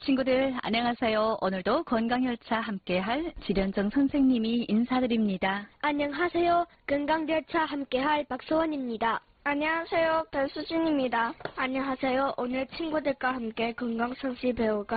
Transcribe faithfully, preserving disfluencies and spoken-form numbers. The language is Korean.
친구들 안녕하세요. 오늘도 건강열차 함께할 지련정 선생님이 인사드립니다. 안녕하세요. 건강열차 함께할 박소원입니다. 안녕하세요. 배수진입니다. 안녕하세요. 오늘 친구들과 함께 건강상식 배우가